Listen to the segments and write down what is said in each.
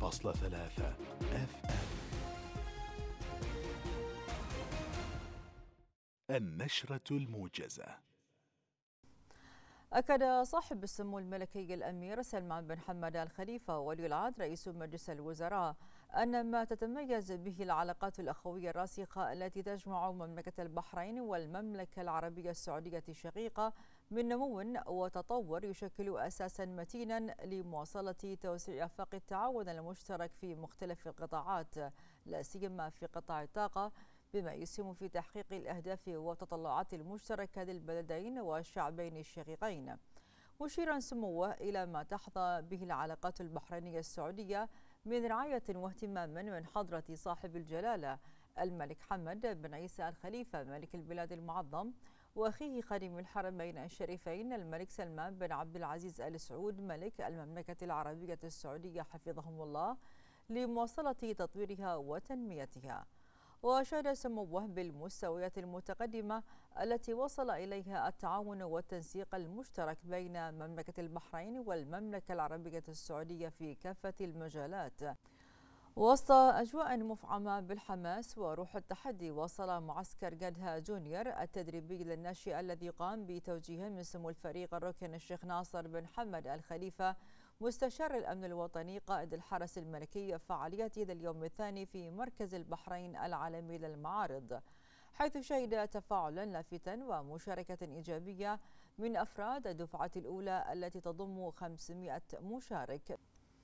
FM. النشرة الموجزة. أكد صاحب السمو الملكي الأمير سلمان بن حمد الخليفة ولي العهد رئيس مجلس الوزراء أن ما تتميز به العلاقات الأخوية الراسخة التي تجمع مملكة البحرين والمملكة العربية السعودية الشقيقة من نمو وتطور يشكل أساسا متينا لمواصلة توسيع آفاق التعاون المشترك في مختلف القطاعات، لا سيما في قطاع الطاقة، بما يسهم في تحقيق الأهداف والتطلعات المشتركة للبلدين والشعبين الشقيقين، مشيرا سموه إلى ما تحظى به العلاقات البحرينية السعودية من رعاية واهتمام من حضرة صاحب الجلالة الملك حمد بن عيسى الخليفة ملك البلاد المعظم، وأخيه خادم الحرمين الشريفين الملك سلمان بن عبد العزيز آل سعود ملك المملكة العربية السعودية حفظهم الله، لمواصلة تطويرها وتنميتها. وأشاد سموه بالمستويات المتقدمة التي وصل إليها التعاون والتنسيق المشترك بين مملكة البحرين والمملكة العربية السعودية في كافة المجالات. وسط أجواء مفعمة بالحماس وروح التحدي، وصل معسكر قدها جونيور التدريبي للناشئة الذي قام بتوجيهه من سمو الفريق الركن الشيخ ناصر بن حمد الخليفة مستشار الأمن الوطني قائد الحرس الملكي فعاليته ذا اليوم الثاني في مركز البحرين العالمي للمعارض، حيث شهد تفاعلا لافتا ومشاركة إيجابية من أفراد الدفعة الأولى التي تضم 500 مشارك.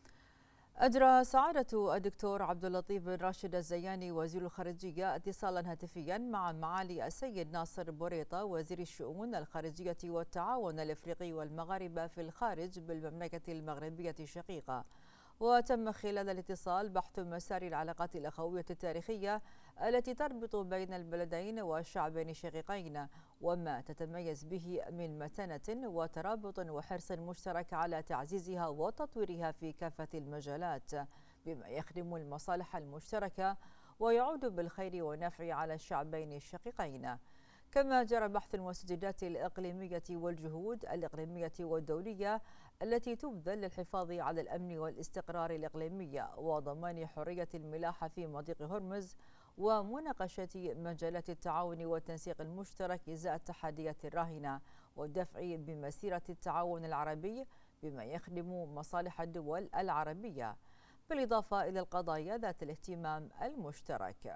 أجرى سعادة الدكتور عبد اللطيف بن راشد الزياني وزير الخارجية اتصالا هاتفيا مع معالي السيد ناصر بوريطة وزير الشؤون الخارجية والتعاون الإفريقي والمغاربة في الخارج بالمملكة المغربية الشقيقة، وتم خلال الاتصال بحث مسار العلاقات الأخوية التاريخية التي تربط بين البلدين والشعبين الشقيقين، وما تتميز به من متانة وترابط وحرص مشترك على تعزيزها وتطويرها في كافة المجالات، بما يخدم المصالح المشتركة ويعود بالخير والنفع على الشعبين الشقيقين. كما جرى بحث المستجدات الإقليمية والجهود الإقليمية والدولية التي تبذل للحفاظ على الأمن والاستقرار الإقليمي وضمان حرية الملاحة في مضيق هرمز، ومناقشة مجالات التعاون والتنسيق المشترك إزاء التحديات الراهنة والدفع بمسيرة التعاون العربي بما يخدم مصالح الدول العربية، بالإضافة إلى القضايا ذات الاهتمام المشترك.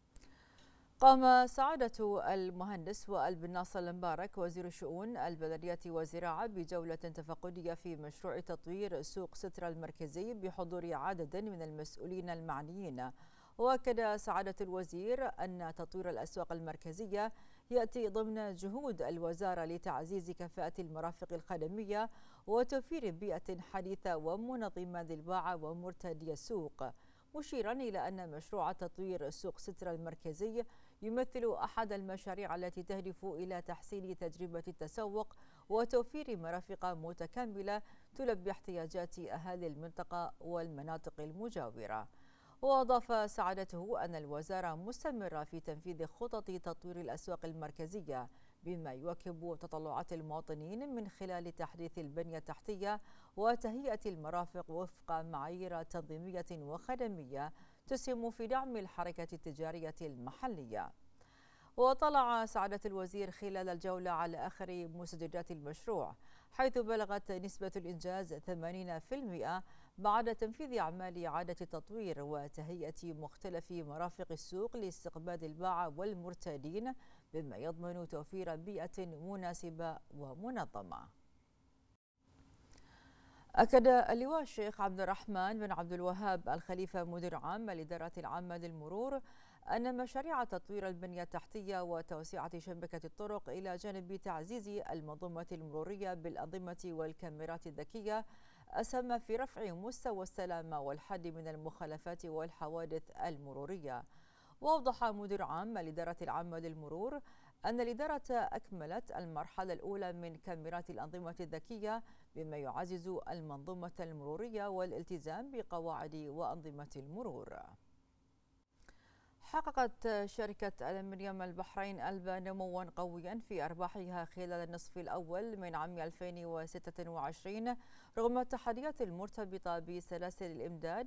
قام سعادة المهندس وائل بن ناصر المبارك وزير الشؤون البلدية والزراعة بجولة تفقدية في مشروع تطوير سوق سترة المركزي بحضور عدد من المسؤولين المعنيين. وأكد سعادة الوزير أن تطوير الأسواق المركزية يأتي ضمن جهود الوزارة لتعزيز كفاءة المرافق الخدمية وتوفير بيئة حديثة ومنظمة للباعة ومرتدي السوق، مشيرا إلى أن مشروع تطوير سوق سترة المركزي يمثل أحد المشاريع التي تهدف إلى تحسين تجربة التسوق وتوفير مرافق متكاملة تلبي احتياجات أهالي المنطقة والمناطق المجاورة. وأضاف سعادته أن الوزارة مستمرة في تنفيذ خطط تطوير الأسواق المركزية بما يواكب تطلعات المواطنين من خلال تحديث البنية التحتية وتهيئة المرافق وفق معايير تنظيمية وخدمية تسهم في دعم الحركة التجارية المحلية. وطلع سعادة الوزير خلال الجولة على آخر مستجدات المشروع، حيث بلغت نسبة الإنجاز 80% بعد تنفيذ أعمال إعادة التطوير وتهيئة مختلف مرافق السوق لاستقبال الباعة والمرتادين، بما يضمن توفير بيئة مناسبة ومنظمة. أكد اللواء الشيخ عبد الرحمن بن عبد الوهاب الخليفة مدير عام الإدارات العامة للمرور أن مشاريع تطوير البنية التحتية وتوسعة شبكة الطرق إلى جانب تعزيز المنظومة المرورية بالأنظمة والكاميرات الذكية أسهم في رفع مستوى السلامة والحد من المخالفات والحوادث المرورية. وأوضح مدير عام الإدارة العامة للمرور أن الإدارة أكملت المرحلة الأولى من كاميرات الأنظمة الذكية بما يعزز المنظومة المرورية والالتزام بقواعد وأنظمة المرور. حققت شركة ألمنيوم البحرين ألبا نموا قويا في أرباحها خلال النصف الأول من عام 2026 رغم التحديات المرتبطة بسلاسل الإمداد